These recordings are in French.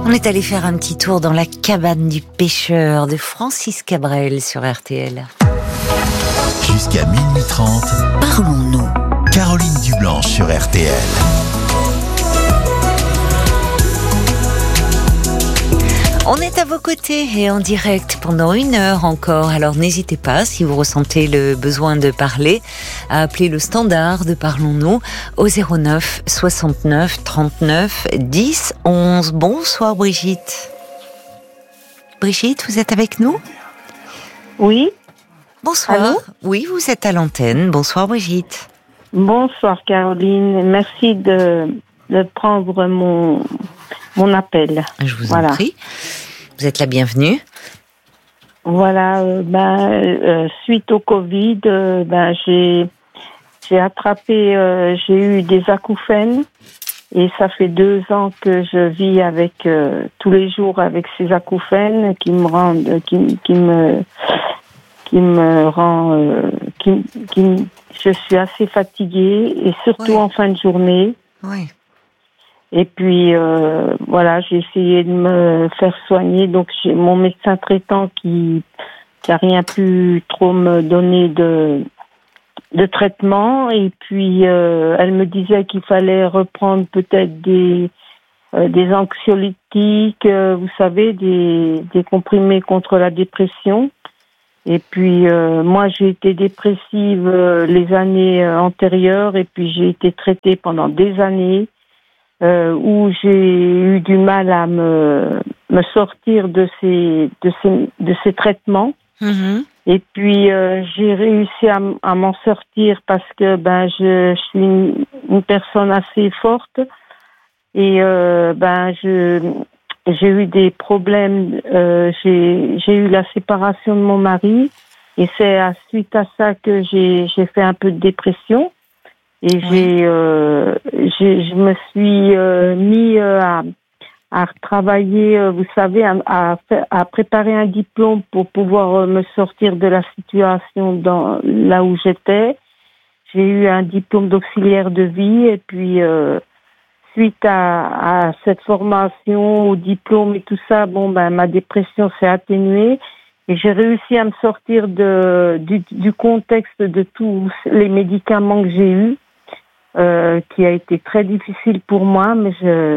On est allé faire un petit tour dans la cabane du pêcheur de Francis Cabrel sur RTL. Jusqu'à minuit 30, Parlons-nous. Caroline Dublanche sur RTL. On est à vos côtés et en direct pendant 1 heure encore. Alors n'hésitez pas, si vous ressentez le besoin de parler, à appeler le standard de Parlons-nous au 09 69 39 10 11. Bonsoir Brigitte. Brigitte, vous êtes avec nous ? Oui. Bonsoir. Allô ? Oui, vous êtes à l'antenne. Bonsoir Brigitte. Bonsoir Caroline. Merci de prendre mon appel. Je vous en prie. Vous êtes la bienvenue. Voilà. Suite au Covid, j'ai attrapé, j'ai eu des acouphènes et ça fait 2 ans que je vis avec tous les jours avec ces acouphènes qui me rendent, je suis assez fatiguée et surtout en fin de journée. Oui. Et puis voilà, j'ai essayé de me faire soigner. Donc j'ai mon médecin traitant qui a rien pu trop me donner de traitement. Et puis elle me disait qu'il fallait reprendre peut-être des anxiolytiques, vous savez, des comprimés contre la dépression. Et puis moi j'ai été dépressive les années antérieures et puis j'ai été traitée pendant des années. Où j'ai eu du mal à me sortir de ces traitements. Mm-hmm. Et puis j'ai réussi à m'en sortir parce que je suis une personne assez forte et j'ai eu des problèmes. J'ai eu la séparation de mon mari et c'est suite à ça que j'ai fait un peu de dépression. Et je me suis mis à travailler, vous savez, à préparer un diplôme pour pouvoir me sortir de la situation là où j'étais. J'ai eu un diplôme d'auxiliaire de vie et puis suite à cette formation, au diplôme et tout ça, ma dépression s'est atténuée et j'ai réussi à me sortir du contexte de tous les médicaments que j'ai eus. Qui a été très difficile pour moi, mais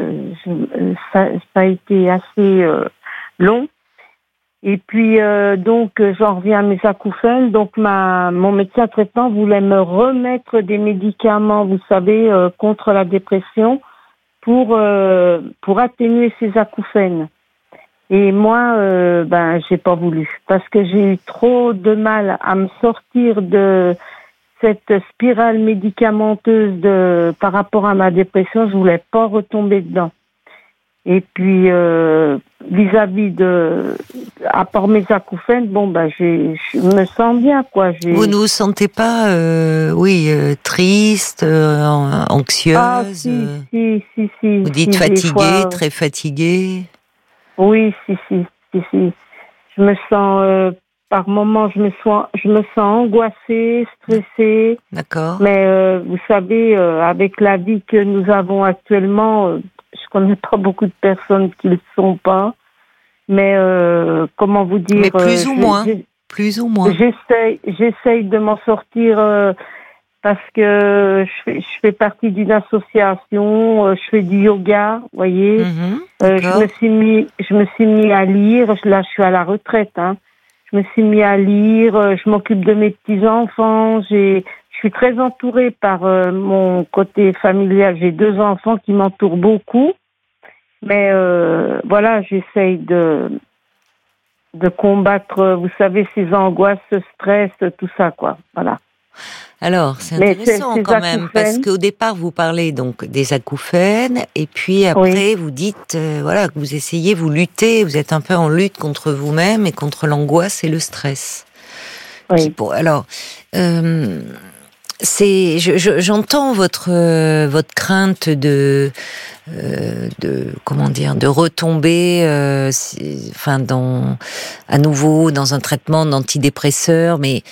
ça a été assez long. Et puis donc j'en reviens à mes acouphènes. Donc mon médecin traitant voulait me remettre des médicaments, vous savez, contre la dépression, pour atténuer ces acouphènes. Et moi, j'ai pas voulu parce que j'ai eu trop de mal à me sortir de cette spirale médicamenteuse par rapport à ma dépression. Je voulais pas retomber dedans. Et puis vis-à-vis à part mes acouphènes, je me sens bien quoi. Vous ne vous sentez pas triste, anxieuse? Ah si. Vous dites fatiguée, très fatiguée? Oui, si. Je me sens par moments, je me sens angoissée, stressée. D'accord. Mais vous savez, avec la vie que nous avons actuellement, je connais pas beaucoup de personnes qui le sont pas. Mais comment vous dire? Mais plus ou moins. J'essaye de m'en sortir parce que je fais partie d'une association. Je fais du yoga, vous voyez. Je me suis mis à lire. Là, je suis à la retraite, hein. Je me suis mis à lire, je m'occupe de mes petits-enfants, je suis très entourée par mon côté familial. J'ai 2 enfants qui m'entourent beaucoup. Mais voilà, j'essaye de combattre, vous savez, ces angoisses, ce stress, tout ça, quoi. Voilà. Alors, c'est intéressant quand même, parce qu'au départ, vous parlez donc des acouphènes, et puis après, vous dites, que vous essayez, vous luttez, vous êtes un peu en lutte contre vous-même et contre l'angoisse et le stress. Oui. J'entends votre crainte de retomber, à nouveau dans un traitement d'antidépresseur, mais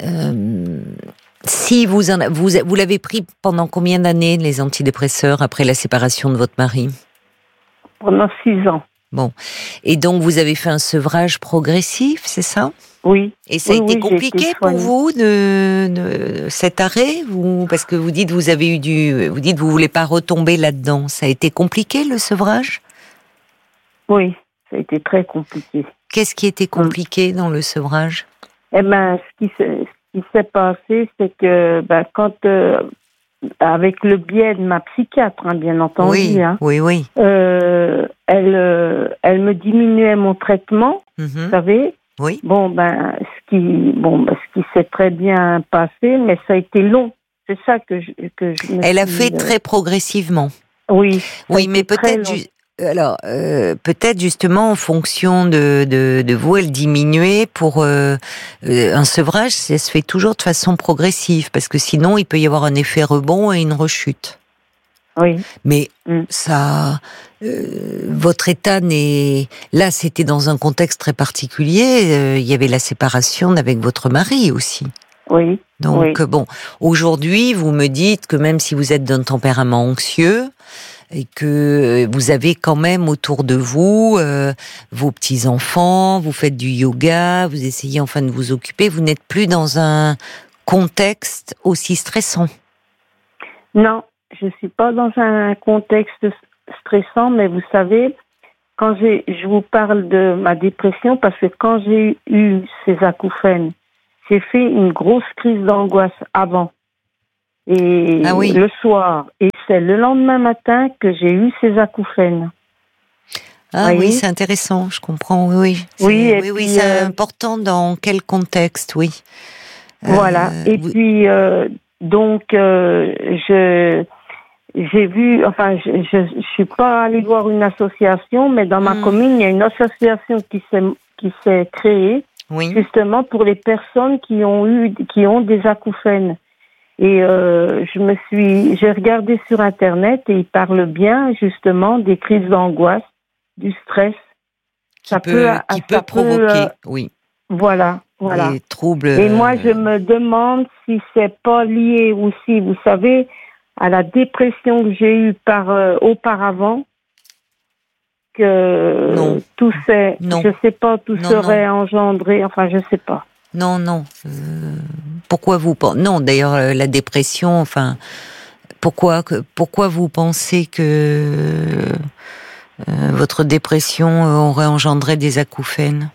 si vous l'avez pris pendant combien d'années, les antidépresseurs, après la séparation de votre mari? Pendant 6 ans. Bon. Et donc, vous avez fait un sevrage progressif, c'est ça? Oui. Et ça a Oui, été oui, compliqué j'ai été pour soignée. vous de cet arrêt, parce que vous dites vous voulez pas retomber là-dedans. Ça a été compliqué le sevrage? Oui, ça a été très compliqué. Qu'est-ce qui était compliqué dans le sevrage? Eh ben, ce qui s'est passé, c'est que quand avec le biais de ma psychiatre, hein, bien entendu, Oui, hein, oui. elle me diminuait mon traitement, Mhm. vous savez. Oui. Ce qui s'est très bien passé, mais ça a été long. C'est ça que je me Elle a suis, fait très progressivement. Oui. Oui, mais peut-être justement en fonction de vous, elle diminuait pour un sevrage, ça se fait toujours de façon progressive, parce que sinon il peut y avoir un effet rebond et une rechute. Oui. Mais ça, votre état là, c'était dans un contexte très particulier. Il y avait la séparation avec votre mari aussi. Oui. Donc bon, aujourd'hui, vous me dites que même si vous êtes d'un tempérament anxieux et que vous avez quand même autour de vous vos petits-enfants, vous faites du yoga, vous essayez enfin de vous occuper, vous n'êtes plus dans un contexte aussi stressant. Non, je suis pas dans un contexte stressant, mais vous savez, je vous parle de ma dépression parce que quand j'ai eu ces acouphènes, j'ai fait une grosse crise d'angoisse avant. Et le soir. Et c'est le lendemain matin que j'ai eu ces acouphènes. Ah oui, c'est intéressant, je comprends, oui. Oui, c'est important dans quel contexte, oui. Voilà. Et puis, j'ai vu, enfin, je suis pas allée voir une association, mais dans ma commune, il y a une association qui s'est créée, justement pour les personnes qui ont des acouphènes. Et j'ai regardé sur Internet et ils parlent bien, justement, des crises d'angoisse, du stress. Qui peut provoquer, oui. Voilà. Des troubles. Et moi, je me demande si c'est pas lié aussi, vous savez, à la dépression que j'ai eue auparavant, que je sais pas, tout serait engendré, enfin, je sais pas. Non. Pourquoi vous pensez? Non, d'ailleurs, la dépression, enfin, pourquoi vous pensez que votre dépression aurait engendré des acouphènes?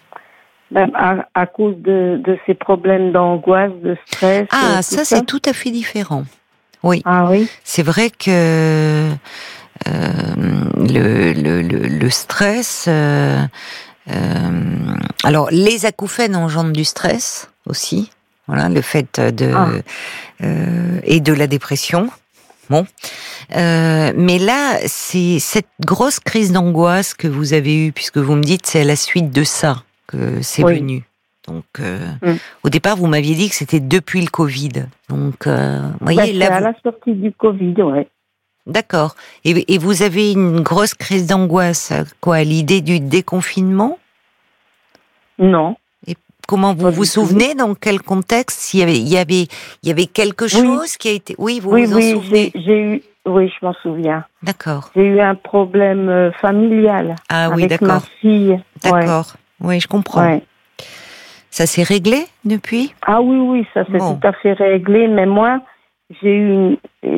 À cause de ces problèmes d'angoisse, de stress. Ah, ça c'est tout à fait différent. Oui. Ah oui. C'est vrai que le stress. Alors, les acouphènes engendrent du stress aussi. Voilà, le fait et de la dépression. Bon, mais là, c'est cette grosse crise d'angoisse que vous avez eue, puisque vous me dites c'est à la suite de ça que c'est venu. Donc, au départ, vous m'aviez dit que c'était depuis le Covid. Donc, voyez, là, c'est à la sortie du Covid, ouais. D'accord. Et vous avez une grosse crise d'angoisse, quoi, à l'idée du déconfinement? Non. Et comment vous vous souvenez, dans quel contexte? Il y avait quelque chose qui a été... Oui, vous vous en souvenez? Oui, je m'en souviens. D'accord. J'ai eu un problème familial avec ma fille. D'accord. Oui, je comprends. Ouais. Ça s'est réglé depuis? Ah oui, ça s'est tout à fait réglé. Mais moi, j'ai eu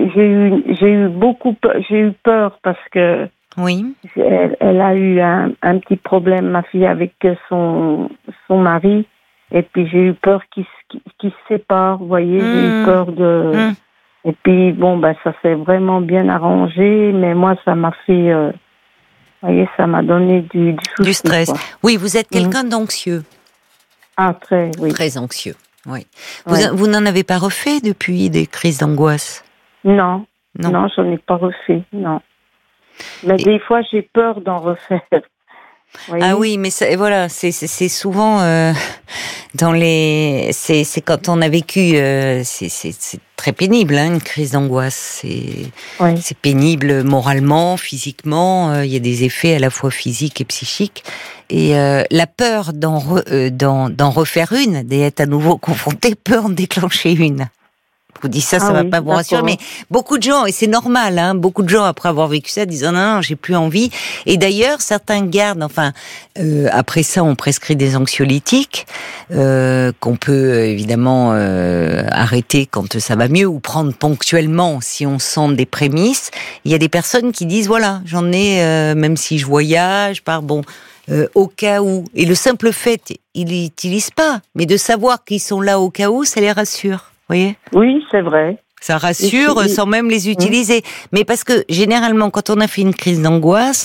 peur parce que elle a eu un petit problème, ma fille, avec son mari. Et puis j'ai eu peur qu'il se sépare. Vous voyez, j'ai eu peur de. Et puis ça s'est vraiment bien arrangé. Mais moi, ça m'a fait. Vous voyez, ça m'a donné du souci. Du stress. Quoi. Oui, vous êtes quelqu'un d'anxieux. Ah, oui. Très anxieux, oui. Vous n'en avez pas refait depuis des crises d'angoisse? Non, j'en ai pas refait, non. Mais des fois, j'ai peur d'en refaire. Ah oui, mais c'est souvent dans les... C'est quand on a vécu... c'est très pénible, hein, une crise d'angoisse. C'est pénible moralement, physiquement. Il y a des effets à la fois physiques et psychiques. Et la peur d'en refaire une, d'être à nouveau confronté, peut en déclencher une. Vous dites ça va pas vous rassurer, mais beaucoup de gens, et c'est normal, hein, beaucoup de gens après avoir vécu ça disent non, j'ai plus envie. Et d'ailleurs, certains gardent, après ça, on prescrit des anxiolytiques qu'on peut évidemment arrêter quand ça va mieux ou prendre ponctuellement si on sent des prémices. Il y a des personnes qui disent voilà, j'en ai, même si je voyage, au cas où. Et le simple fait, ils l'utilisent pas, mais de savoir qu'ils sont là au cas où, ça les rassure. Voyez ? Oui, c'est vrai. Ça rassure sans même les utiliser. Mais parce que généralement, quand on a fait une crise d'angoisse,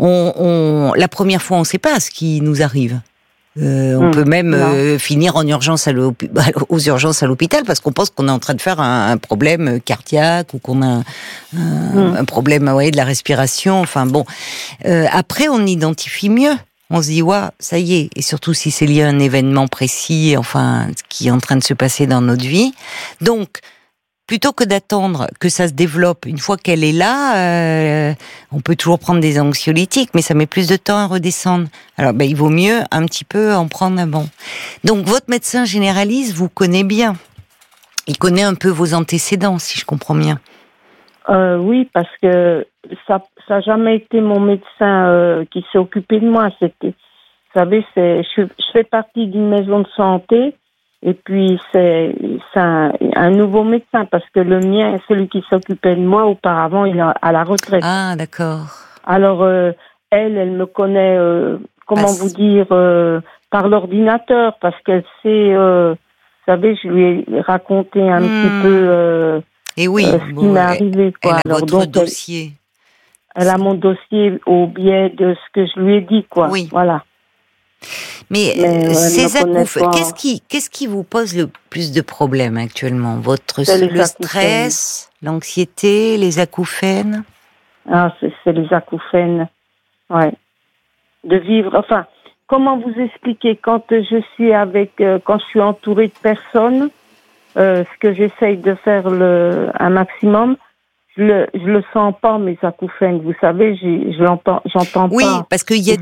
la première fois, on ne sait pas ce qui nous arrive. On peut même finir en urgence aux urgences à l'hôpital parce qu'on pense qu'on est en train de faire un problème cardiaque ou qu'on a un problème de la respiration. Enfin bon, après on identifie mieux. On se dit ça y est. Et surtout si c'est lié à un événement précis, ce qui est en train de se passer dans notre vie. Donc plutôt que d'attendre que ça se développe, une fois qu'elle est là, on peut toujours prendre des anxiolytiques, mais ça met plus de temps à redescendre. Alors, il vaut mieux un petit peu en prendre avant. Donc, votre médecin généraliste vous connaît bien. Il connaît un peu vos antécédents, si je comprends bien. Oui, parce que ça n'a jamais été mon médecin qui s'est occupé de moi. Vous savez, je fais partie d'une maison de santé. Et puis, c'est un nouveau médecin, parce que le mien, celui qui s'occupait de moi auparavant, il est à la retraite. Ah, d'accord. Alors, elle me connaît, vous dire, par l'ordinateur, parce qu'elle sait, vous savez, je lui ai raconté un petit peu et oui, ce qui m'est arrivé. Elle a votre dossier. Elle a mon dossier au biais de ce que je lui ai dit, quoi. Oui. Voilà. Mais ces acouphènes, qu'est-ce qui vous pose le plus de problèmes actuellement ? Le stress, l'anxiété, les acouphènes ? Ah, c'est les acouphènes. Ouais. De vivre. Comment vous expliquer quand je suis quand je suis entourée de personnes, ce que j'essaye de faire du maximum. Je le sens pas, mes acouphènes. Vous savez, j'entends pas. Oui, parce qu'il y a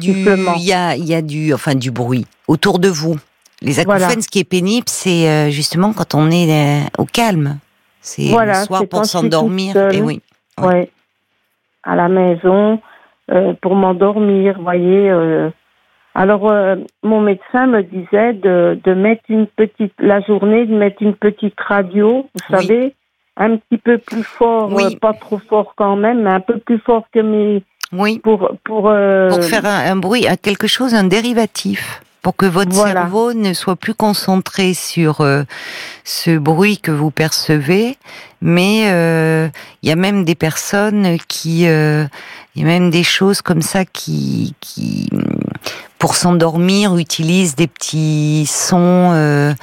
du bruit autour de vous. Les acouphènes, ce qui est pénible, c'est justement quand on est au calme. C'est le soir pour s'endormir. Et oui. Ouais. À la maison, pour m'endormir, voyez. Alors, mon médecin me disait de mettre la journée, de mettre une petite radio, vous savez. Un petit peu plus fort, pas trop fort quand même, mais un peu plus fort que mes... Oui, pour faire un bruit, quelque chose, un dérivatif, pour que votre cerveau ne soit plus concentré sur ce bruit que vous percevez, mais il y a même des personnes il y a même des choses comme ça qui pour s'endormir, utilisent des petits sons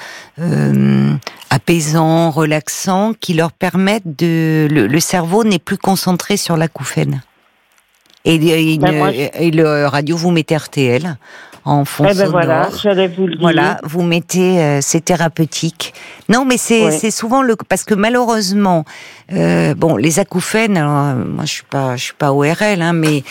apaisants, relaxants, qui leur permettent le cerveau n'est plus concentré sur l'acouphène. Et le radio, vous mettez RTL en fond sonore. Voilà, j'allais vous le dire. Voilà, vous mettez, c'est thérapeutique. Non, mais c'est souvent parce que malheureusement, les acouphènes. Alors, moi, je suis pas ORL, hein, mais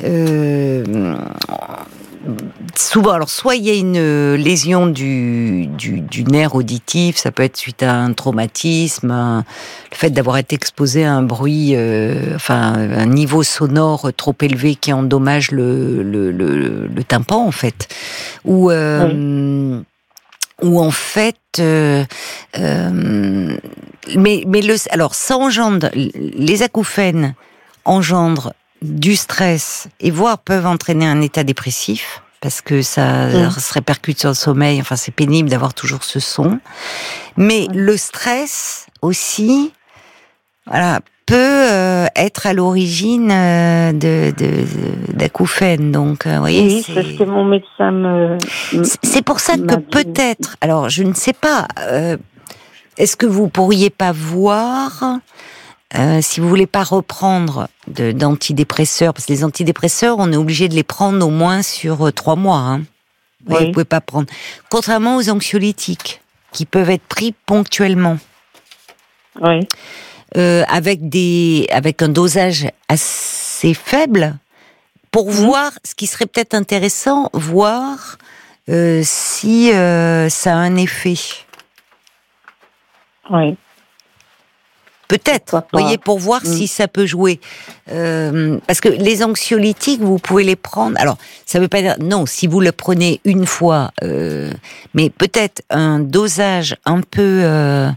souvent, alors soit il y a une lésion du nerf auditif, ça peut être suite à un traumatisme, le fait d'avoir été exposé à un bruit, un niveau sonore trop élevé qui endommage le tympan en fait, ou en fait, alors ça engendre, les acouphènes engendrent du stress et voire peuvent entraîner un état dépressif parce que ça se répercute sur le sommeil. Enfin, c'est pénible d'avoir toujours ce son. Mais le stress aussi, peut être à l'origine d'acouphènes. Donc, vous voyez, c'est ce que mon médecin c'est pour ça que peut-être. Alors, je ne sais pas. Est-ce que vous pourriez pas voir? Si vous voulez pas reprendre d'antidépresseurs, parce que les antidépresseurs, on est obligé de les prendre au moins sur 3 mois. Hein. Vous pouvez pas prendre. Contrairement aux anxiolytiques, qui peuvent être pris ponctuellement. Oui. Avec un dosage assez faible, pour voir ce qui serait peut-être intéressant, voir si ça a un effet. Oui. Peut-être, vous voyez, pour voir si ça peut jouer. Parce que les anxiolytiques, vous pouvez les prendre. Alors, ça veut pas dire non. Si vous le prenez une fois, mais peut-être un dosage un peu, un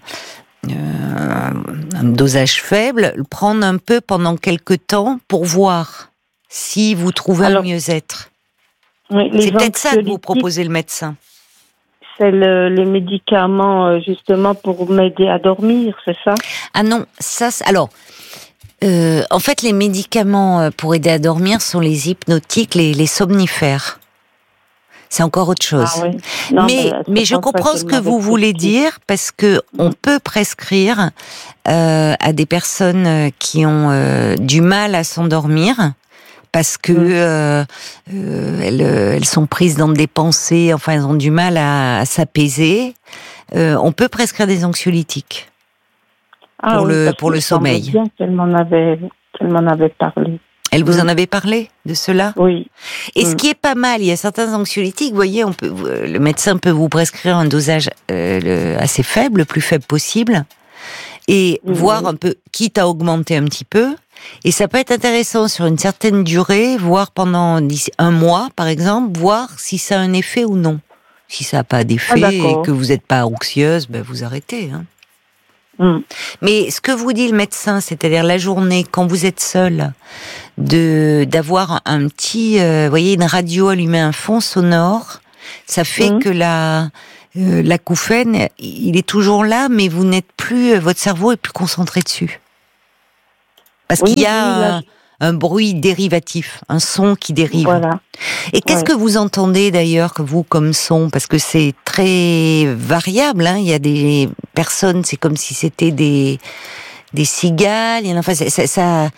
dosage faible, le prendre un peu pendant quelques temps pour voir si vous trouvez un mieux-être. Oui, c'est peut-être ça que vous proposez le médecin. C'est les médicaments, justement, pour m'aider à dormir, c'est ça? Ah non, ça... Alors, en fait, les médicaments pour aider à dormir sont les hypnotiques, les somnifères. C'est encore autre chose. Ah oui. Non, mais je comprends ce que vous voulez dire, parce que on peut prescrire à des personnes qui ont du mal à s'endormir, parce que elles sont prises dans des pensées, enfin elles ont du mal à s'apaiser. On peut prescrire des anxiolytiques pour le sommeil. Bien qu'elle m'en avait parlé. Elle vous en avait parlé de cela? Oui. Et ce qui est pas mal, il y a certains anxiolytiques, vous voyez, le médecin peut vous prescrire un dosage assez faible, le plus faible possible, et voir un peu, quitte à augmenter un petit peu. Et ça peut être intéressant sur une certaine durée, voire pendant un mois, par exemple, voir si ça a un effet ou non. Si ça n'a pas d'effet et que vous n'êtes pas anxieuse, ben vous arrêtez. Mais ce que vous dit le médecin, c'est-à-dire la journée, quand vous êtes seul, d'avoir un petit, voyez, une radio allumée, un fond sonore, ça fait que l'acouphène, il est toujours là, mais vous n'êtes plus, votre cerveau est plus concentré dessus. Parce qu'il y a un bruit dérivatif, un son qui dérive. Voilà. Et qu'est-ce que vous entendez d'ailleurs, que vous, comme son? Parce que c'est très variable, hein. Il y a des personnes, c'est comme si c'était des cigales. Enfin, ça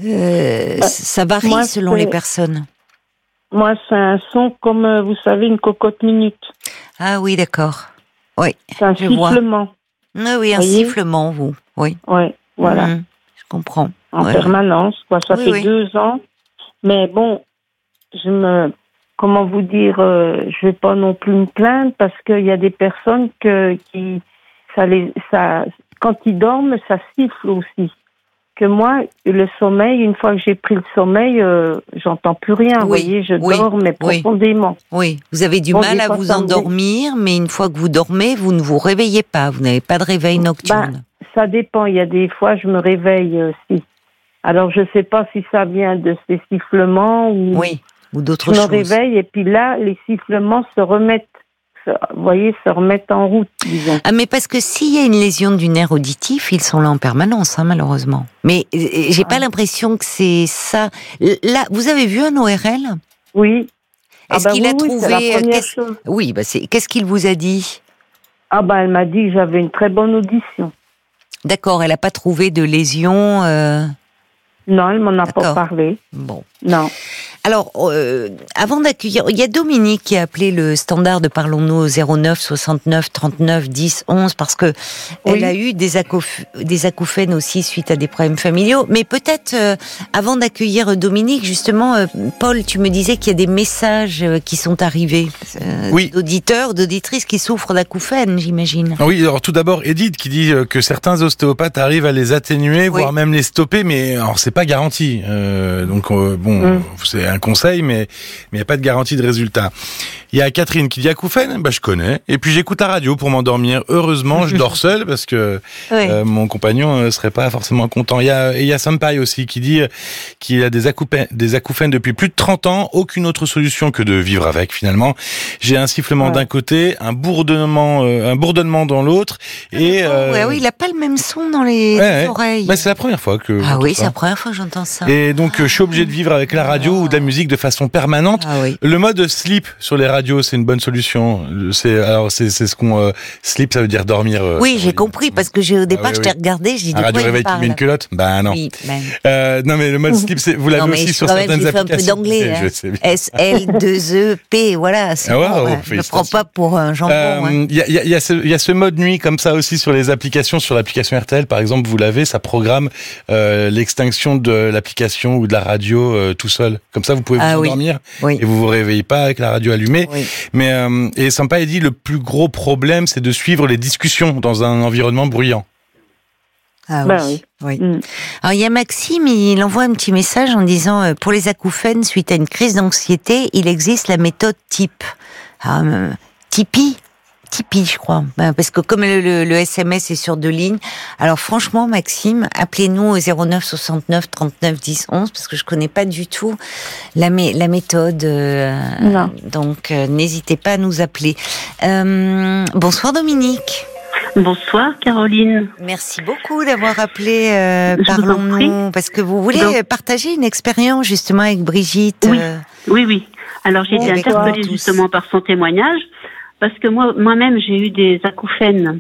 varie selon les personnes. Moi, c'est un son comme, vous savez, une cocotte minute. Ah oui, d'accord. Oui, c'est un sifflement. Oui, un sifflement, vous. Oui. Oui, voilà. Je comprends. En permanence, quoi. Ça fait 2 ans. Mais bon, comment vous dire, je vais pas non plus me plaindre parce qu'il y a des personnes qui, quand ils dorment, ça siffle aussi. Que moi, le sommeil, une fois que j'ai pris le sommeil, j'entends plus rien. Vous voyez, je dors, mais profondément. Oui, vous avez du mal à vous endormir, mais une fois que vous dormez, vous ne vous réveillez pas. Vous n'avez pas de réveil nocturne. Ça dépend. Il y a des fois, je me réveille aussi. Alors, je ne sais pas si ça vient de ces sifflements ou d'autres choses. Je me réveille et puis là, les sifflements se remettent en route, disons. Ah, mais parce que s'il y a une lésion du nerf auditif, ils sont là en permanence, hein, malheureusement. Mais j'ai pas l'impression que c'est ça. Là, vous avez vu un ORL? Oui. Est-ce qu'il a trouvé... Oui, qu'est-ce qu'il vous a dit? Elle m'a dit que j'avais une très bonne audition. D'accord, elle n'a pas trouvé de lésion Non, elle m'en a pas parlé. Bon. Non. Alors, avant d'accueillir, il y a Dominique qui a appelé le standard de Parlons-nous au 09 69 39 10 11 parce que elle a eu des acouphènes aussi suite à des problèmes familiaux. Mais peut-être, avant d'accueillir Dominique, justement, Paul, tu me disais qu'il y a des messages qui sont arrivés d'auditeurs, d'auditrices qui souffrent d'acouphènes, j'imagine. Oui, alors tout d'abord, Edith qui dit que certains ostéopathes arrivent à les atténuer, voire même les stopper, mais alors c'est pas garanti. C'est un conseil, mais il n'y a pas de garantie de résultat. Il y a Catherine qui dit acouphène, je connais. Et puis j'écoute la radio pour m'endormir. Heureusement, je dors seul parce que mon compagnon serait pas forcément content. Il y a Sampaï aussi qui dit qu'il a des acouphènes depuis plus de 30 ans. Aucune autre solution que de vivre avec finalement. J'ai un sifflement d'un côté, un bourdonnement dans l'autre. Et il a pas le même son dans les oreilles. C'est la première fois que. C'est la première fois que j'entends ça. Et donc je suis obligé de vivre avec la radio ou de la musique de façon permanente. Le mode sleep sur les radios, c'est une bonne solution. C'est ce qu'on sleep, ça veut dire dormir. J'ai compris parce que au départ je t'ai regardé, j'ai dit radio réveil qui met une culotte. Non. Oui, non mais le mode sleep, vous l'avez aussi sur certaines applications. Un peu d'anglais. SL2EP, voilà. Ne prends pas pour un jambon. Il y a ce mode nuit comme ça aussi sur les applications. Sur l'application RTL, par exemple, vous l'avez, ça programme l'extinction de l'application ou de la radio tout seul. Comme ça, vous pouvez vous endormir et vous vous réveillez pas avec la radio allumée. Mais et Sampaï dit le plus gros problème, c'est de suivre les discussions dans un environnement bruyant. Ah Ben oui. Oui. Alors il y a Maxime, il envoie un petit message en disant pour les acouphènes suite à une crise d'anxiété, il existe la méthode TIP. Tipeee, je crois. Parce que comme le SMS est sur 2 lignes, alors franchement Maxime, appelez-nous au 09 69 39 10 11 parce que je connais pas du tout la méthode. Donc n'hésitez pas à nous appeler. Bonsoir Dominique. Bonsoir Caroline. Merci beaucoup d'avoir appelé Parlons-nous, parce que vous voulez partager une expérience justement avec Brigitte. Oui. Alors j'ai été interpellée justement par son témoignage, parce que moi-même j'ai eu des acouphènes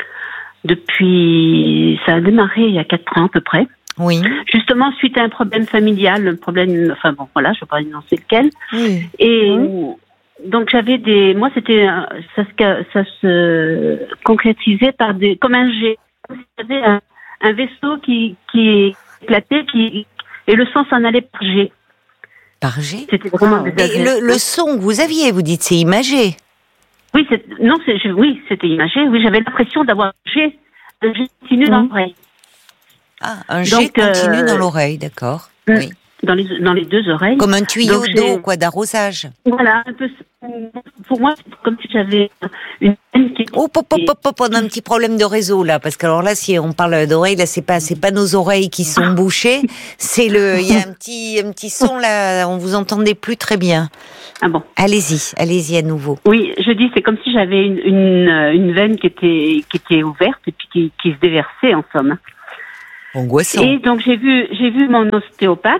depuis, ça a démarré il y a 4 ans à peu près. Oui. Justement suite à un problème familial, je ne vais pas énoncer lequel. Oui. Et donc j'avais moi c'était ça se concrétisait par comme un jet. J'avais un vaisseau qui éclatait et le sang s'en allait par jet. Par jet. C'était vraiment le son que vous aviez, vous dites, c'est imagé. Oui, c'était imagé. Oui, j'avais l'impression d'avoir un jet continu dans l'oreille. Ah, un jet continu dans l'oreille, d'accord. Oui. Dans les 2 oreilles. Comme un tuyau d'eau, d'arrosage. Voilà, un peu. Pour moi, c'est comme si j'avais une peine qui. On a un petit problème de réseau là, parce que alors là, si on parle d'oreilles, là, c'est pas nos oreilles qui sont bouchées, il y a un petit son là, on vous entendait plus très bien. Ah bon. Allez-y à nouveau. Oui, je dis, c'est comme si j'avais une veine qui était ouverte et puis qui se déversait en somme. Angoissant. Et donc j'ai vu mon ostéopathe.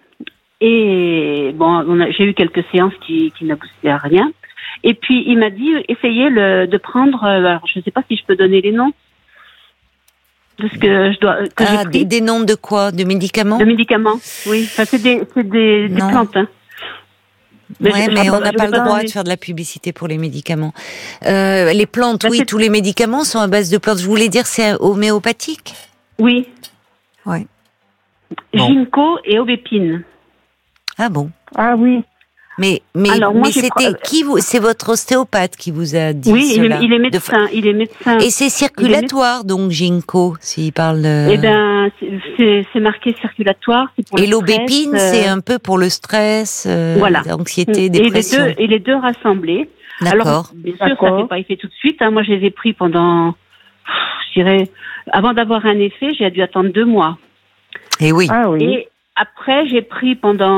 Et j'ai eu quelques séances qui n'aboutaient à rien. Et puis il m'a dit essayez de prendre. Alors je ne sais pas si je peux donner les noms de ce que je dois. J'ai pris. Des noms de quoi? De médicaments? De médicaments. Oui. Enfin, c'est des plantes. Hein. Mais on n'a pas le droit de faire de la publicité pour les médicaments. Les plantes, tous les médicaments sont à base de plantes. Je voulais dire c'est homéopathique. Oui. Ouais. Ginkgo et aubépine. Ah bon? Ah oui. Mais c'était c'est votre ostéopathe qui vous a dit cela? Oui, il est médecin. Et c'est circulatoire, donc Ginkgo, s'il parle de... Eh ben, c'est marqué circulatoire. C'est pour l'aubépine, c'est un peu pour le stress, l'anxiété, dépression. Et les deux rassemblés. D'accord. Alors, bien sûr, ça fait pas effet tout de suite. Hein. Moi, je les ai pris pendant, je dirais, avant d'avoir un effet, j'ai dû attendre 2 mois. Et oui. Ah oui. Et après, j'ai pris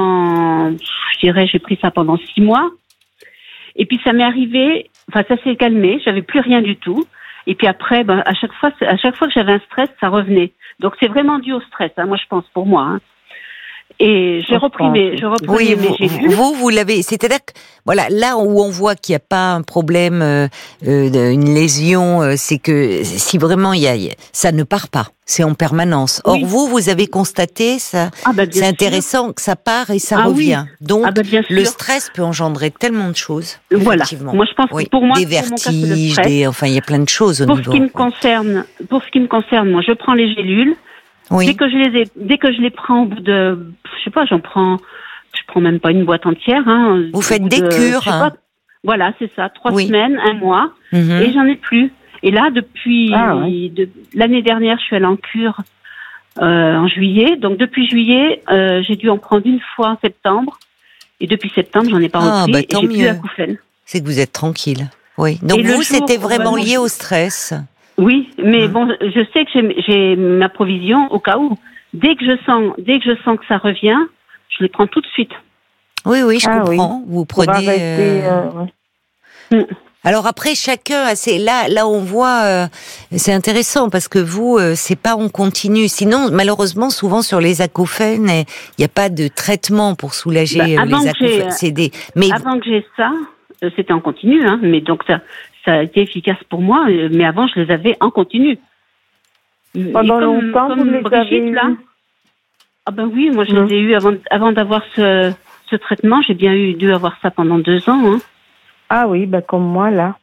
ça pendant 6 mois. Et puis, ça m'est arrivé, ça s'est calmé, j'avais plus rien du tout. Et puis après, à chaque fois que j'avais un stress, ça revenait. Donc, c'est vraiment dû au stress, hein, moi, je pense, pour moi. Hein. Et j'ai repris mes gélules. Vous l'avez, c'est-à-dire que, voilà, là où on voit qu'il n'y a pas un problème, une lésion, c'est que si vraiment ça ne part pas, c'est en permanence. Or, vous avez constaté ça, c'est intéressant que ça part et ça revient. Oui. Donc, le stress peut engendrer tellement de choses. Voilà. Moi, je pense que pour moi, des vertiges, il y a plein de choses au niveau. Pour ce qui me concerne, moi, je prends les gélules. Oui. Dès que je les prends au bout de, je prends même pas une boîte entière, hein. Vous faites des cures, hein. Voilà, c'est ça, 3 semaines, 1 mois, et j'en ai plus. Et là, depuis l'année dernière, je suis allée en cure, en juillet. Donc, depuis juillet, j'ai dû en prendre 1 fois en septembre. Et depuis septembre, j'en ai pas repris. Et j'ai plus acouphènes. C'est que vous êtes tranquille. Oui. Donc, c'était vraiment lié au stress. Oui, mais bon, je sais que j'ai ma provision au cas où. Dès que je sens que ça revient, je les prends tout de suite. Oui, je comprends. Oui. Vous prenez. Alors après, chacun, là on voit, c'est intéressant parce que vous, c'est pas on continue. Sinon, malheureusement, souvent sur les acouphènes, il n'y a pas de traitement pour soulager les acouphènes. Avant que j'ai ça, c'était en continu, hein. Mais donc ça a été efficace pour moi, mais avant, je les avais en continu. Pendant longtemps, vous les avez eu là. Ah ben oui, moi, je les ai eus avant d'avoir ce traitement. J'ai bien dû avoir ça pendant 2 ans. Hein. Ah oui, comme moi, là.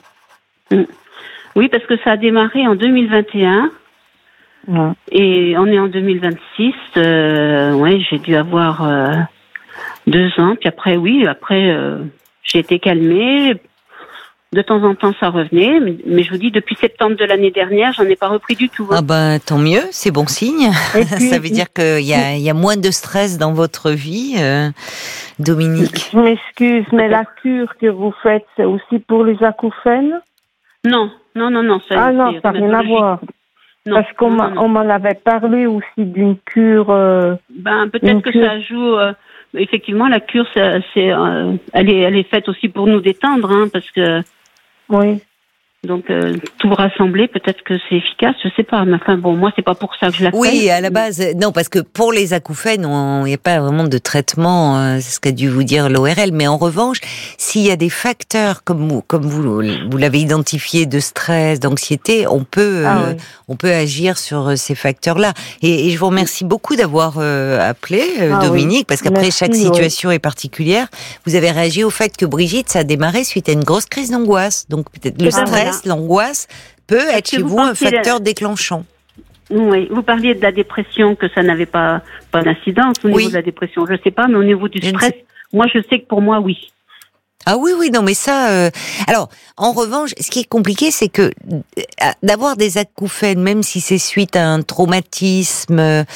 Oui, parce que ça a démarré en 2021. Et on est en 2026. J'ai dû avoir 2 ans. Puis après, j'ai été calmée. De temps en temps, ça revenait, mais je vous dis, depuis septembre de l'année dernière, j'en ai pas repris du tout. Ah ben, tant mieux, c'est bon signe. Puis, ça veut dire qu'il y a moins de stress dans votre vie, Dominique. Je m'excuse, mais la cure que vous faites, c'est aussi pour les acouphènes? Non. Ça n'a rien à voir. Non, parce qu'on m'en avait parlé aussi d'une cure. Peut-être que ça joue. Effectivement, la cure, elle est faite aussi pour nous détendre, hein, parce que. Oui. Donc, tout rassembler, peut-être que c'est efficace, je sais pas. Mais enfin, bon, moi, c'est pas pour ça que je la fais. Oui, à la base, non, parce que pour les acouphènes, il n'y a pas vraiment de traitement, c'est ce qu'a dû vous dire l'ORL. Mais en revanche, s'il y a des facteurs, comme vous l'avez identifié, de stress, d'anxiété, on peut agir sur ces facteurs-là. Et je vous remercie beaucoup d'avoir appelé, Dominique, parce qu'après, chaque situation est particulière. Vous avez réagi au fait que Brigitte, ça a démarré suite à une grosse crise d'angoisse. Donc, peut-être le stress, l'angoisse peut être chez vous un facteur déclenchant. Oui, vous parliez de la dépression, que ça n'avait pas d'incidence au niveau de la dépression. Je sais pas, mais au niveau du stress, moi je sais que pour moi, oui. Ah oui, non, mais ça... Alors, en revanche, ce qui est compliqué, c'est que d'avoir des acouphènes, même si c'est suite à un traumatisme,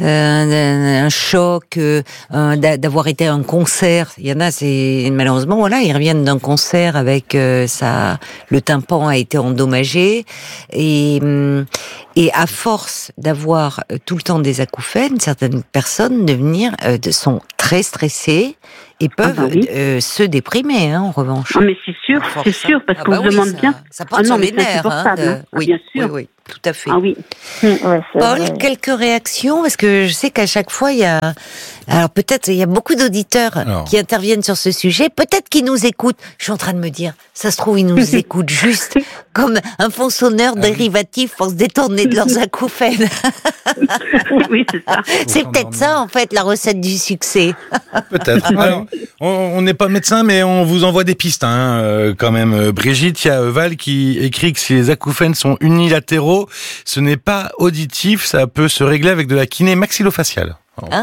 un choc, d'avoir été à un concert, il y en a, c'est malheureusement, voilà, ils reviennent d'un concert avec le tympan a été endommagé, et à force d'avoir tout le temps des acouphènes, certaines personnes sont très stressées, et peuvent se déprimer, hein, en revanche. Ah, mais c'est sûr, parce qu'on se demande bien. Ça porte sur les nerfs, oui, bien sûr. Oui, tout à fait. Ah oui. Paul, quelques réactions, parce que je sais qu'à chaque fois, alors peut-être, il y a beaucoup d'auditeurs qui interviennent sur ce sujet, peut-être qu'ils nous écoutent. Je suis en train de me dire, ça se trouve, ils nous écoutent juste comme un fond-sonneur dérivatif pour se détourner de leurs acouphènes. Oui, c'est ça. C'est peut-être ça, en fait, la recette du succès. Peut-être. Alors, on n'est pas médecin, mais on vous envoie des pistes, quand même. Brigitte, il y a Val qui écrit que si les acouphènes sont unilatéraux, ce n'est pas auditif, ça peut se régler avec de la kiné maxillofaciale.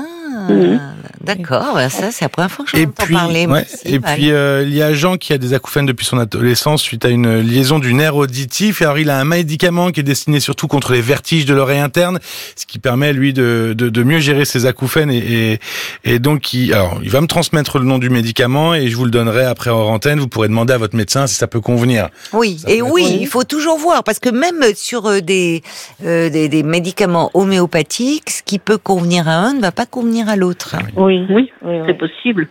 D'accord, ça c'est la première fois que j'en entends parler. Et puis il y a Jean qui a des acouphènes depuis son adolescence suite à une liaison du nerf auditif. Et alors il a un médicament qui est destiné surtout contre les vertiges de l'oreille interne, ce qui permet lui de mieux gérer ses acouphènes et donc il va me transmettre le nom du médicament et je vous le donnerai après hors antenne. Vous pourrez demander à votre médecin si ça peut convenir. Oui, il faut toujours voir parce que même sur des médicaments homéopathiques, ce qui peut convenir à un ne va pas convenir à l'autre. Oui, c'est possible.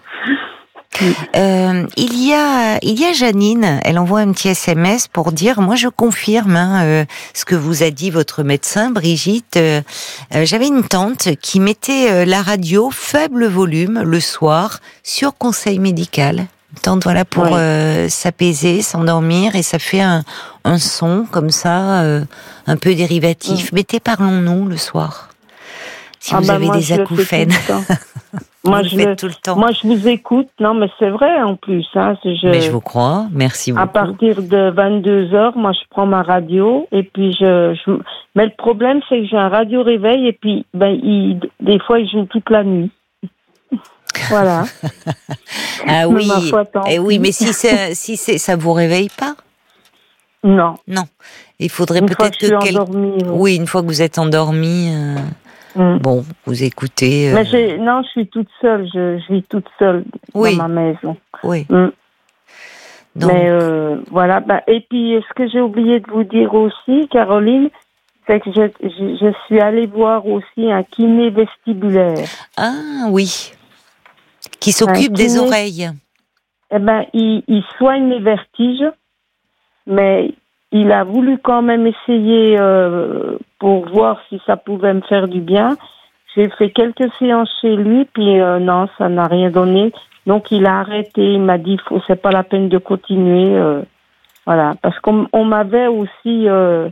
Il y a Janine, elle envoie un petit SMS pour dire, moi je confirme ce que vous a dit votre médecin, Brigitte. J'avais une tante qui mettait la radio faible volume le soir sur conseil médical. Une tante, voilà, pour s'apaiser, s'endormir, et ça fait un son comme ça, un peu dérivatif. Mettez Parlons-nous le soir. Si vous avez des acouphènes. Moi, je le fais tout le temps. Moi, je vous écoute. Non, mais c'est vrai, en plus. Mais je vous crois. Merci beaucoup. À partir de 22h, moi, je prends ma radio. Et puis, mais le problème, c'est que j'ai un radio réveil. Et puis, des fois, il joue toute la nuit. Voilà. Ah oui. Et oui, mais si ça vous réveille pas? Non. Il faudrait peut-être que une fois que vous êtes endormi. Bon, vous écoutez. Mais je suis toute seule. Je vis toute seule dans ma maison. Oui. Donc... Mais voilà. Et puis, ce que j'ai oublié de vous dire aussi, Caroline, c'est que je suis allée voir aussi un kiné vestibulaire. Ah oui. Qui s'occupe des oreilles. Eh ben, il soigne les vertiges, mais il a voulu quand même essayer pour voir si ça pouvait me faire du bien. J'ai fait quelques séances chez lui, puis non, ça n'a rien donné. Donc il a arrêté. Il m'a dit, c'est pas la peine de continuer. Voilà, parce qu'on m'avait aussi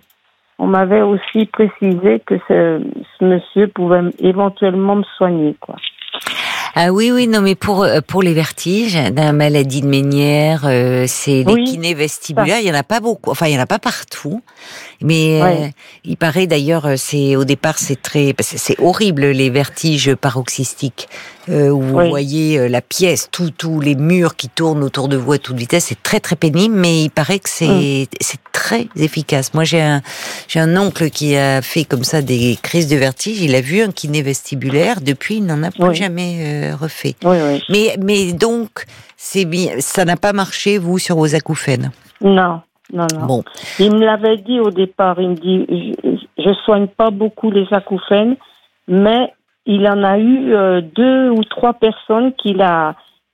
précisé que ce monsieur pouvait éventuellement me soigner, quoi. Ah oui, non, mais pour les vertiges, la maladie de Ménière, c'est les kinés vestibulaires. Il y en a pas beaucoup, enfin il y en a pas partout, mais il paraît d'ailleurs, au départ c'est horrible les vertiges paroxystiques. où vous voyez la pièce, tous les murs qui tournent autour de vous à toute vitesse. C'est très très pénible, mais il paraît que c'est très efficace. Moi, j'ai un oncle qui a fait comme ça des crises de vertige. Il a vu un kiné vestibulaire. Depuis, il n'en a plus jamais refait. Mais donc, c'est bien. Ça n'a pas marché, vous, sur vos acouphènes? Non. Bon. Il me l'avait dit au départ. Il me dit, je soigne pas beaucoup les acouphènes, mais il en a eu 2 ou 3 personnes qu'il a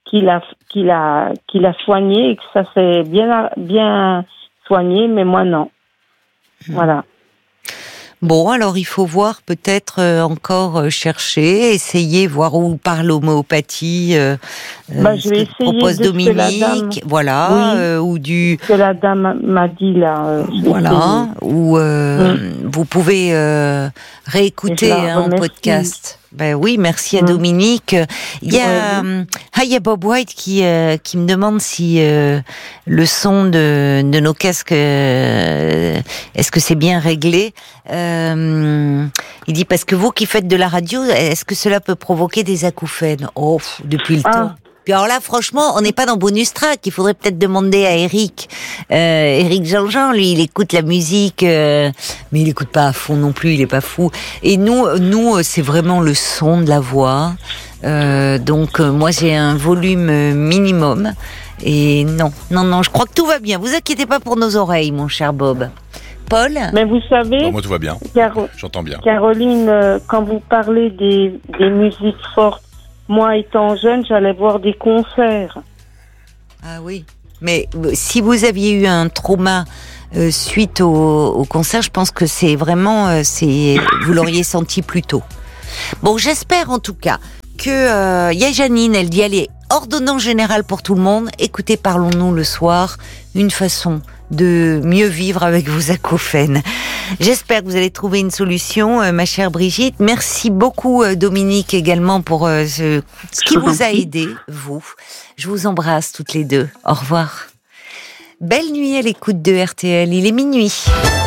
soigné et que ça s'est bien soigné, mais moi non. Voilà. Bon, alors il faut voir, peut-être encore chercher, essayer, voir où par l'homéopathie, je vais essayer propose Dominique, voilà, ou du... que la dame m'a dit là. Voilà, ou vous pouvez réécouter en podcast. Ben oui, merci à Dominique. Il y a Bob White qui me demande si le son de nos casques, est-ce que c'est bien réglé? Il dit, parce que vous qui faites de la radio, est-ce que cela peut provoquer des acouphènes? Oh, depuis le temps. Puis alors là, franchement, on n'est pas dans Bonus Track. Il faudrait peut-être demander à Eric Jean-Jean, lui, il écoute la musique, mais il écoute pas à fond non plus, il est pas fou. Et nous, c'est vraiment le son de la voix. Donc, moi, j'ai un volume minimum. Et non, je crois que tout va bien. Vous inquiétez pas pour nos oreilles, mon cher Bob. Paul? Mais vous savez... Non, moi, tout va bien. J'entends bien. Caroline, quand vous parlez des musiques fortes, moi, étant jeune, j'allais voir des concerts. Ah oui. Mais si vous aviez eu un trauma suite au concert, je pense que c'est vraiment... vous l'auriez senti plus tôt. Bon, j'espère en tout cas que... y a Janine, elle dit, allez, ordonnance générale pour tout le monde. Écoutez, parlons-nous le soir. Une façon de mieux vivre avec vos acouphènes. J'espère que vous allez trouver une solution, ma chère Brigitte. Merci beaucoup, Dominique, également pour ce qui vous a aidé, vous. Je vous embrasse toutes les deux. Au revoir. Belle nuit à l'écoute de RTL. Il est minuit.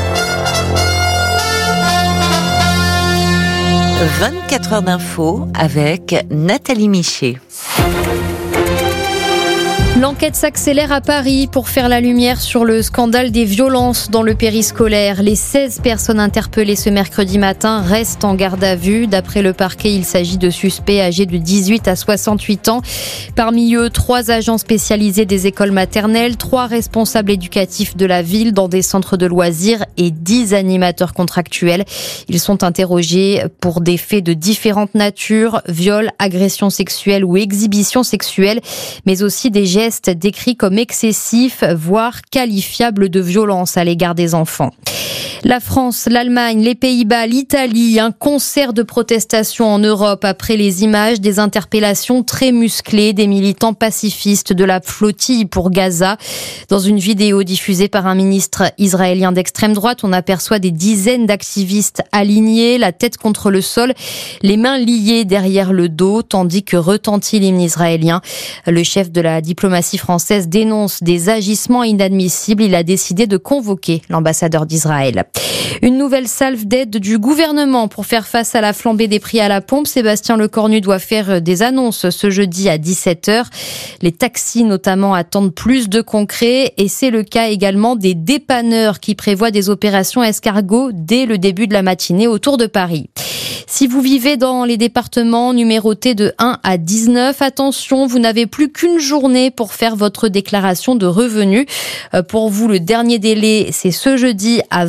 24 heures d'info avec Nathalie Miché. L'enquête s'accélère à Paris pour faire la lumière sur le scandale des violences dans le périscolaire. Les 16 personnes interpellées ce mercredi matin restent en garde à vue. D'après le parquet, il s'agit de suspects âgés de 18 à 68 ans. Parmi eux, 3 agents spécialisés des écoles maternelles, 3 responsables éducatifs de la ville dans des centres de loisirs et 10 animateurs contractuels. Ils sont interrogés pour des faits de différentes natures, viols, agressions sexuelles ou exhibitions sexuelles, mais aussi des gestes décrits comme excessifs, voire qualifiables de violence à l'égard des enfants. La France, l'Allemagne, les Pays-Bas, l'Italie, un concert de protestation en Europe après les images des interpellations très musclées des militants pacifistes de la flottille pour Gaza. Dans une vidéo diffusée par un ministre israélien d'extrême droite, on aperçoit des dizaines d'activistes alignés, la tête contre le sol, les mains liées derrière le dos, tandis que retentit l'hymne israélien. Le chef de la diplomatie française dénonce des agissements inadmissibles. Il a décidé de convoquer l'ambassadeur d'Israël. Une nouvelle salve d'aide du gouvernement pour faire face à la flambée des prix à la pompe. Sébastien Lecornu doit faire des annonces ce jeudi à 17h. Les taxis notamment attendent plus de concret et c'est le cas également des dépanneurs qui prévoient des opérations escargot dès le début de la matinée autour de Paris. Si vous vivez dans les départements numérotés de 1 à 19, attention, vous n'avez plus qu'une journée pour faire votre déclaration de revenus. Pour vous, le dernier délai, c'est ce jeudi à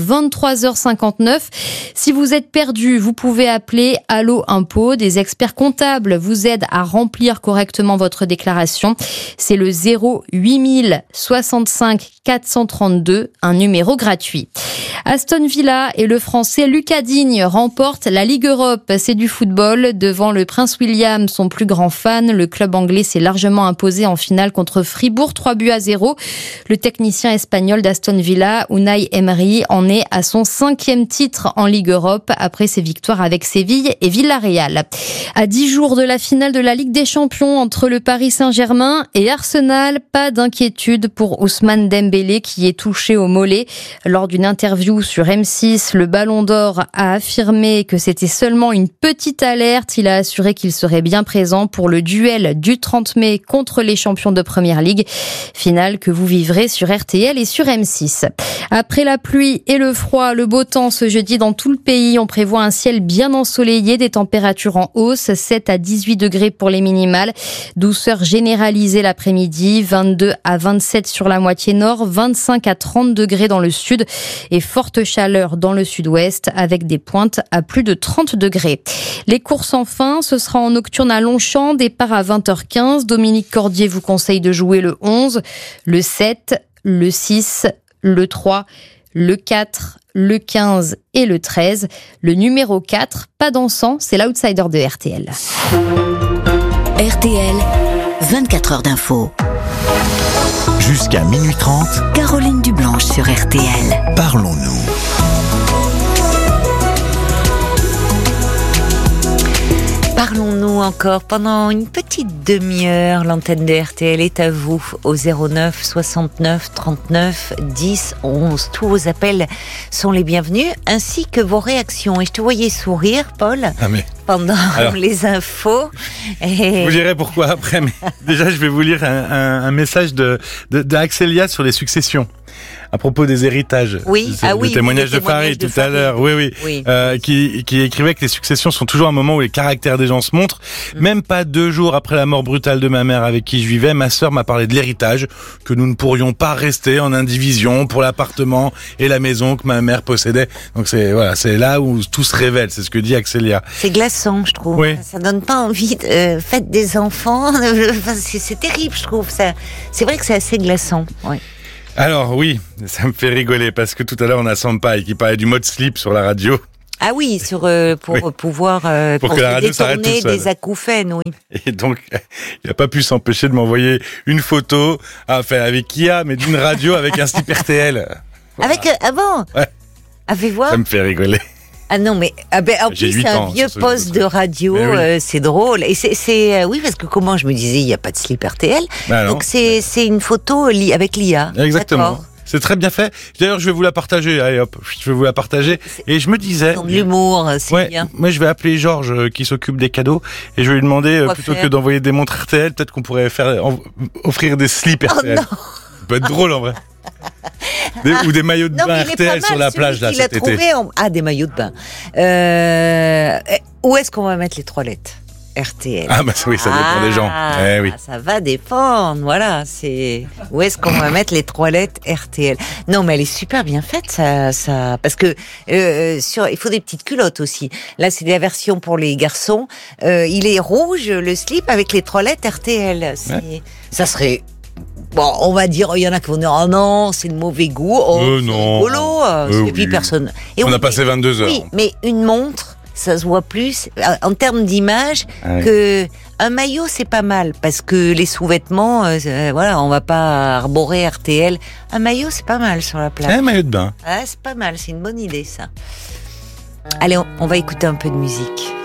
23h59. Si vous êtes perdu, vous pouvez appeler Allo Impôt. Des experts comptables vous aident à remplir correctement votre déclaration. C'est le 08 65 432, un numéro gratuit. Aston Villa et le Français Lucas Digne remportent la Ligue Europe. C'est du football. Devant le Prince William, son plus grand fan, le club anglais s'est largement imposé en finale contre Fribourg, 3-0. Le technicien espagnol d'Aston Villa, Unai Emery, en est à son 5e titre en Ligue Europe après ses victoires avec Séville et Villarreal. À 10 jours de la finale de la Ligue des Champions entre le Paris Saint-Germain et Arsenal, pas d'inquiétude pour Ousmane Dembélé qui est touché au mollet. Lors d'une interview sur M6, le Ballon d'Or a affirmé que c'était seulement seulement une petite alerte. Il a assuré qu'il serait bien présent pour le duel du 30 mai contre les champions de Première Ligue. Finale que vous vivrez sur RTL et sur M6. Après la pluie et le froid, le beau temps ce jeudi dans tout le pays. On prévoit un ciel bien ensoleillé, des températures en hausse, 7 à 18 degrés pour les minimales. Douceur généralisée l'après-midi, 22 à 27 sur la moitié nord, 25 à 30 degrés dans le sud et forte chaleur dans le sud-ouest avec des pointes à plus de 30 degrés. Les courses enfin, ce sera en nocturne à Longchamp, départ à 20h15. Dominique Cordier vous conseille de jouer le 11, le 7, le 6, le 3, le 4, le 15 et le 13. Le numéro 4, pas dansant, c'est l'outsider de RTL. RTL, 24 heures d'info. Jusqu'à minuit 30, Caroline Dublanche sur RTL. Parlons-nous. Parlons-nous encore pendant une petite demi-heure. L'antenne de RTL est à vous au 09 69 39 10 11. Tous vos appels sont les bienvenus, ainsi que vos réactions. Et je te voyais sourire, Paul, pendant les infos. Et... Vous direz pourquoi après, mais déjà je vais vous lire un message d'Axelia sur les successions. À propos des héritages, le témoignage de Farid tout à l'heure, qui écrivait que les successions sont toujours un moment où les caractères des gens se montrent. Même pas 2 jours après la mort brutale de ma mère avec qui je vivais, ma sœur m'a parlé de l'héritage, que nous ne pourrions pas rester en indivision pour l'appartement et la maison que ma mère possédait. Donc c'est là où tout se révèle, c'est ce que dit Axelia. C'est glaçant, je trouve. Oui. Ça donne pas envie de faites des enfants. C'est terrible, je trouve. C'est vrai que c'est assez glaçant. Oui. Alors oui, ça me fait rigoler parce que tout à l'heure on a Sampaï qui parlait du mode slip sur la radio. Ah oui, pour pouvoir pour que la radio s'arrête tout seul. Des acouphènes, oui. Et donc il n'a pas pu s'empêcher de m'envoyer une photo, avec Kia, mais d'une radio avec un slip RTL. Voilà. Ouais. Avez voir. Ça me fait rigoler. Ah non, mais en plus c'est un vieux poste de radio, c'est drôle. Et c'est parce que comment je me disais, il n'y a pas de slip RTL. Donc c'est une photo avec l'IA. Exactement. D'accord. C'est très bien fait. D'ailleurs, je vais vous la partager. Allez hop, je vais vous la partager. Et je me disais... L'humour, c'est bien. Moi, je vais appeler Georges qui s'occupe des cadeaux et je vais lui demander, plutôt que d'envoyer des montres RTL, peut-être qu'on pourrait offrir des slips RTL. Oh non. Ça peut être drôle en vrai. Ou des maillots de bain RTL sur la plage là cet été. Des maillots de bain. Où est-ce qu'on va mettre les toilettes RTL? Ah bah oui, ça dépend des gens. Oui. Ça va dépendre. Voilà, c'est où est-ce qu'on va mettre les toilettes RTL? Non, mais elle est super bien faite, ça parce que il faut des petites culottes aussi. Là, c'est la version pour les garçons. Il est rouge le slip avec les toilettes RTL. Ça serait. Bon, on va dire, il y en a qui vont dire, oh non, c'est de mauvais goût, c'est rigolo. Et puis personne. Et on a passé 22 heures. Oui, mais une montre, ça se voit plus, en termes d'image, que un maillot, c'est pas mal, parce que les sous-vêtements, on va pas arborer RTL. Un maillot, c'est pas mal sur la plage. Un maillot de bain. C'est pas mal, c'est une bonne idée, ça. Allez, on va écouter un peu de musique.